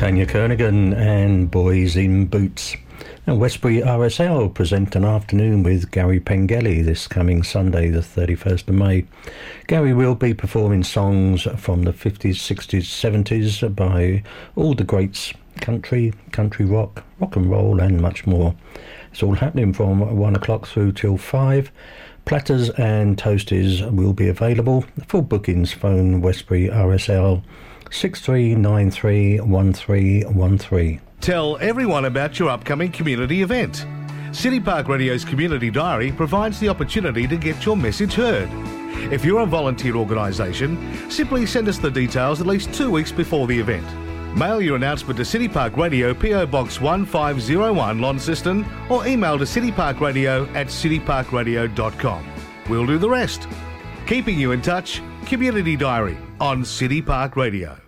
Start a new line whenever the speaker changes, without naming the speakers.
Tanya Kernigan and Boys in Boots. And Westbury RSL present an afternoon with Gary Pengelly this coming Sunday, the 31st of May. Gary will be performing songs from the 50s, 60s, 70s by all the greats, country rock, rock and roll and much more. It's all happening from 1 o'clock through till 5. Platters and toasties will be available. For bookings, phone Westbury RSL 63931313.
Tell everyone about your upcoming community event. City Park Radio's Community Diary provides the opportunity to get your message heard. If you're a volunteer organisation, simply send us the details at least 2 weeks before the event. Mail your announcement to City Park Radio, PO Box 1501, Launceston, or email to cityparkradio@cityparkradio.com. We'll do the rest. Keeping you in touch, Community Diary on City Park Radio.